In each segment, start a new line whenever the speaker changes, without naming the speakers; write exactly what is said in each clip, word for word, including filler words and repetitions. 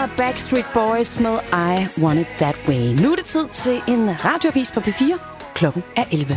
var Backstreet Boys med I Want It That Way. Nu er det tid til en radioavis på P fire. Klokken er elleve.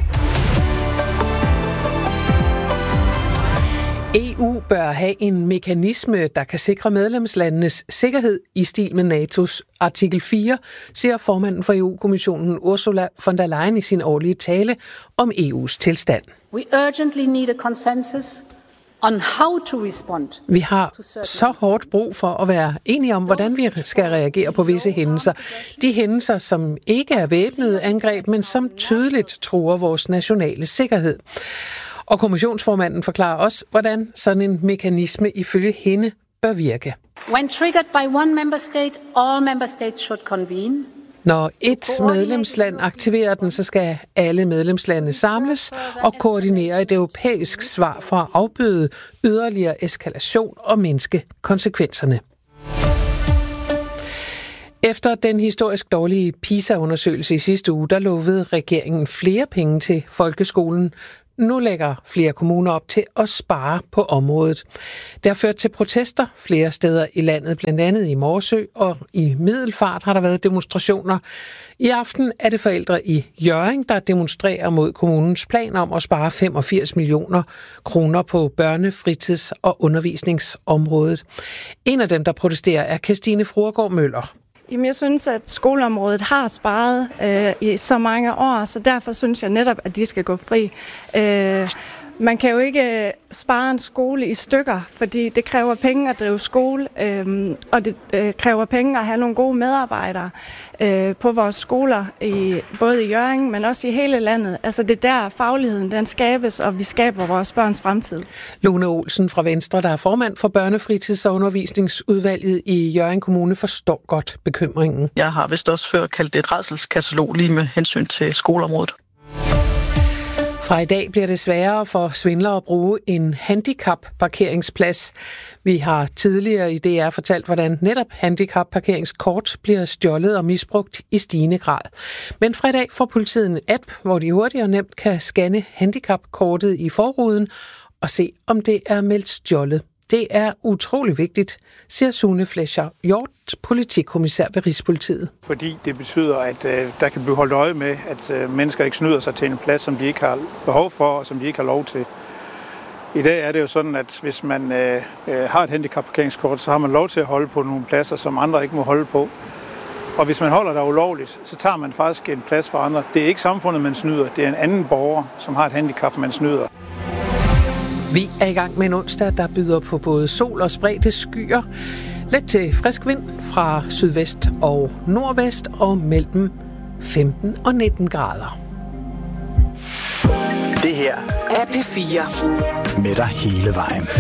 E U bør have en mekanisme, der kan sikre medlemslandenes sikkerhed i stil med N A T O's artikel fire, siger formanden for E U-kommissionen Ursula von der Leyen i sin årlige tale om E U's tilstand.
We urgently need a consensus on how to respond.
Vi har så hårdt brug for at være enige om, hvordan vi skal reagere på visse hændelser. De hændelser, som ikke er væbnede angreb, men som tydeligt truer vores nationale sikkerhed. Og kommissionsformanden forklarer også, hvordan sådan en mekanisme ifølge hende bør virke.
When triggered by one member state, all member states should convene.
Når et medlemsland aktiverer den, så skal alle medlemslande samles og koordinere et europæisk svar for at afbøde yderligere eskalation og mindske konsekvenserne. Efter den historisk dårlige PISA-undersøgelse i sidste uge, der lovede regeringen flere penge til folkeskolen. Nu lægger flere kommuner op til at spare på området. Det har ført til protester flere steder i landet, blandt andet i Morsø, og i Middelfart har der været demonstrationer. I aften er det forældre i Hjørring, der demonstrerer mod kommunens plan om at spare femogfirs millioner kroner på børne-, fritids- og undervisningsområdet. En af dem, der protesterer, er Kirstine Fruergaard Møller.
Jamen, jeg synes, at skoleområdet har sparet øh, i så mange år, så derfor synes jeg netop, at de skal gå fri. Øh, man kan jo ikke spare en skole i stykker, fordi det kræver penge at drive skole, øh, og det øh, kræver penge at have nogle gode medarbejdere øh, på vores skoler, i, både i Hjørring, men også i hele landet. Altså det er der fagligheden den skabes, og vi skaber vores børns fremtid.
Lone Olsen fra Venstre, der er formand for børnefritids- og undervisningsudvalget i Hjørring Kommune, forstår godt bekymringen.
Jeg har vist også før kaldt det et rædselskatalog lige med hensyn til skoleområdet.
Fra i dag bliver det sværere for svindlere at bruge en handicap-parkeringsplads. Vi har tidligere i D R fortalt, hvordan netop handicap-parkeringskort bliver stjålet og misbrugt i stigende grad. Men fra i dag får politiet en app, hvor de hurtigt og nemt kan scanne handicap-kortet i forruden og se, om det er meldt stjålet. Det er utrolig vigtigt, siger Sune Flescher Hjort, politikommissær ved Rigspolitiet.
Fordi det betyder, at øh, der kan blive holdt øje med, at øh, mennesker ikke snyder sig til en plads, som de ikke har behov for, og som de ikke har lov til. I dag er det jo sådan, at hvis man øh, øh, har et handicapparkeringskort, så har man lov til at holde på nogle pladser, som andre ikke må holde på. Og hvis man holder der ulovligt, så tager man faktisk en plads for andre. Det er ikke samfundet, man snyder. Det er en anden borger, som har et handicap, man snyder.
Vi er i gang med en onsdag, der byder på både sol og spredte skyer. Let til frisk vind fra sydvest og nordvest og mellem femten og nitten grader.
Det her
er P fire.
Med dig hele vejen.